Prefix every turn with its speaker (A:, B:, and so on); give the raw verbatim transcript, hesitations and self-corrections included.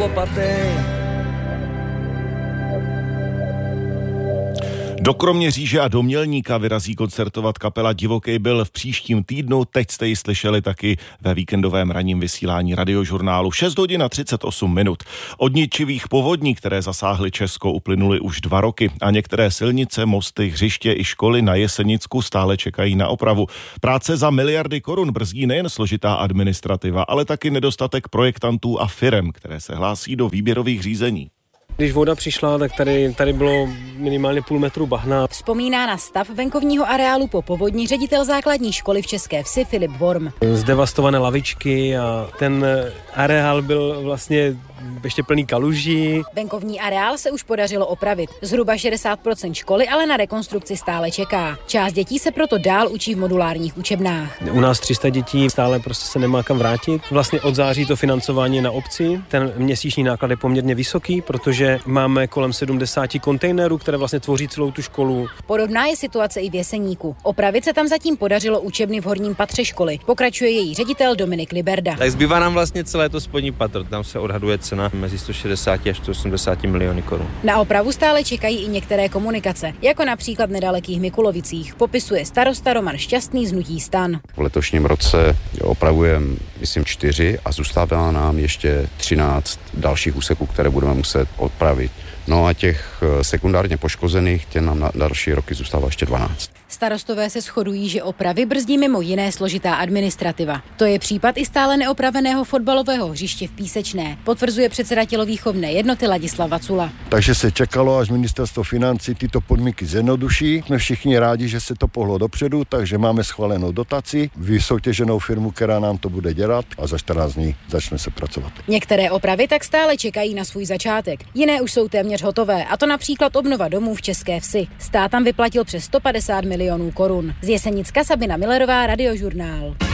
A: lopatej.
B: Do Kroměříže a do Mělníka vyrazí koncertovat kapela Divokej byl v příštím týdnu. Teď jste ji slyšeli taky ve víkendovém ranním vysílání Radiožurnálu. šest hodin a třicet osm minut. Od ničivých povodní, které zasáhly Česko, uplynuly už dva roky a některé silnice, mosty, hřiště i školy na Jesenicku stále čekají na opravu. Práce za miliardy korun brzdí nejen složitá administrativa, ale taky nedostatek projektantů a firem, které se hlásí do výběrových řízení.
C: Když voda přišla, tak tady, tady bylo minimálně půl metru bahna.
D: Vzpomíná na stav venkovního areálu po povodni ředitel základní školy v České Vsi Filip Worm.
C: Zdevastované lavičky a ten areál byl vlastně ještě plný kaluží.
D: Venkovní areál se už podařilo opravit. Zhruba šedesát procent školy ale na rekonstrukci stále čeká. Část dětí se proto dál učí v modulárních učebnách.
C: U nás tři sta dětí stále prostě se nemá kam vrátit. Vlastně od září to financování na obci. Ten měsíční náklad je poměrně vysoký, protože máme kolem sedmdesát kontejnerů, které vlastně tvoří celou tu školu.
D: Podobná je situace i v Jeseníku. Opravit se tam zatím podařilo učebny v horním patře školy. Pokračuje její ředitel Dominik Liberda.
E: Tak zbývá nám vlastně celé to spodní patro. Tam se odhaduje cena mezi sto šedesát až sto osmdesát miliony korun.
D: Na opravu stále čekají i některé komunikace, jako například v nedalekých Mikulovicích, popisuje starosta Roman Šťastný z hnutí STAN.
F: V letošním roce opravujeme, myslím, čtyři a zůstává nám ještě třináct dalších úseků, které budeme muset opravit. No a těch sekundárně poškozených, tě nám na další roky zůstává ještě dvanáct.
D: Starostové se shodují, že opravy brzdí mimo jiné složitá administrativa. To je případ i stále neopraveného fotbalového hřiště v Písečné, potvrzuje předseda tělovýchovné jednoty Ladislav Vacula.
G: Takže se čekalo, až ministerstvo financí tyto podmínky zjednoduší. Jsme všichni rádi, že se to pohlo dopředu, takže máme schválenou dotaci, vysoutěženou firmu, která nám to bude dělat a za čtrnáct dní začne se pracovat.
D: Některé opravy tak stále čekají na svůj začátek. Jiné už jsou téměř hotové, a to například obnova domů v České Vsi. Stát tam vyplatil přes sto padesát milionů korun. Z Jesenicka Sabina Millerová, Radiožurnál.